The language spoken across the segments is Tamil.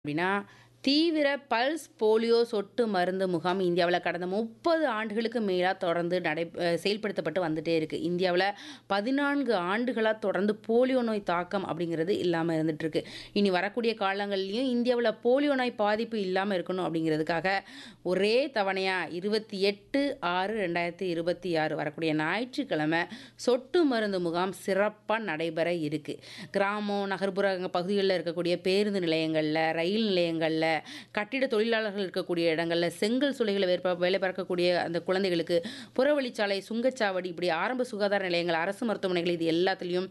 அப்படின்னா, தீவிர பல்ஸ் போலியோ சொட்டு மருந்து முகாம் இந்தியாவுல கடந்த 30 ஆண்டுகளுக்கு மேலா தொடர்ந்து செயல்படுத்தப்பட்டு வந்துட்டே இருக்கு. இந்தியாவுல 14 ஆண்டுகளா தொடர்ந்து போலியோ நோய் தாக்கம் அப்படிங்கிறது இல்லாம இருந்துட்டு இருக்கு. இனி வரக்கூடிய காலங்கள்லயும் இந்தியாவுல போலியோ நோய் பாதிப்பு இல்லாம இருக்கணும் அப்படிங்கிறதுக்காக, ஒரே தவணையா 28/6/2026 வரக்கூடிய ஞாயிற்றுக்கிழமை சொட்டு மருந்து முகாம் சிறப்பா நடைபெற இருக்கு. கிராமம், நகர்ப்புற பகுதிகள்ல இருக்கக்கூடிய பேருந்து நிலையங்கள்ல, ரயில் நிலையங்கள்ல, கட்டிட தொழிலாளர்கள் இருக்கக்கூடிய இடங்கள்ல, செங்கல் சூளைகள்ல வேலை பார்க்கக்கூடிய அந்த குழந்தைகளுக்கு, புறவழிச்சாலை, சுங்கச்சாவடி, இப்படி ஆரம்ப சுகாதார நிலையங்கள், அரசு மருத்துவமனைகள் இது எல்லாத்துலயும்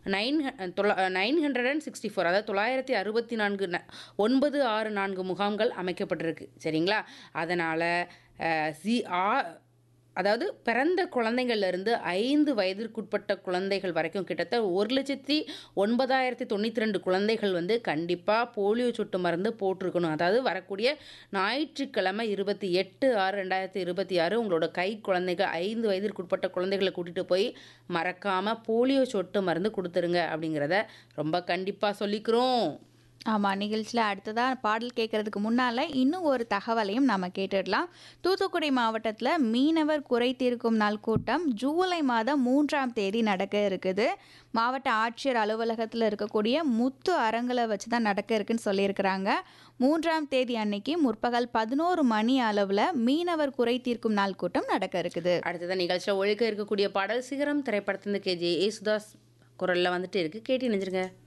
964 அதாவது 964 964 முகாம்கள் அமைக்கப்பட்டிருக்கு. சரிங்களா? அதனால அ சி ஆ அதாவது பிறந்த குழந்தைங்கள்ல இருந்து 5 வயதிற்குட்பட்ட குழந்தைகள் வரைக்கும் கிட்டத்தட்ட 1,09,092 குழந்தைகள் கண்டிப்பா போலியோ சொட்டு மருந்து போட்டிருக்கணும். அதாவது வரக்கூடிய ஞாயிற்றுக்கிழமை 28/6/2026 உங்களோட கை குழந்தைகள் 5 வயதிற்குட்பட்ட குழந்தைகளை கூட்டிட்டு போய் மறக்காம போலியோ சொட்டு மருந்து குடுத்துருங்க அப்படிங்கிறத ரொம்ப கண்டிப்பா சொல்லிக்கிறோம். ஆமா. நிகழ்ச்சியில அடுத்ததா பாடல் கேட்கறதுக்கு முன்னால இன்னும் ஒரு தகவலையும் நாம கேட்டுடலாம். தூத்துக்குடி மாவட்டத்துல மீனவர் குறை தீர்க்கும் நாள் கூட்டம் ஜூலை மாதம் 3ஆம் தேதி நடக்க இருக்குது. மாவட்ட ஆட்சியர் அலுவலகத்துல இருக்கக்கூடிய முத்து அரங்குல வச்சு தான் நடக்க இருக்குன்னு சொல்லியிருக்கிறாங்க. 3ஆம் தேதி அன்னைக்கு முற்பகல் 11 மணி அளவுல மீனவர் குறை தீர்க்கும் நாள் கூட்டம் நடக்க இருக்குது. அடுத்ததான் நிகழ்ச்சியில் ஒழிக்க இருக்கக்கூடிய பாடல் சிகரம் திரைப்படத்திலிருந்து கே.ஜே. யேசுதாஸ் குரல்ல வந்துட்டு இருக்கு. கேட்டு இணைஞ்சிருங்க.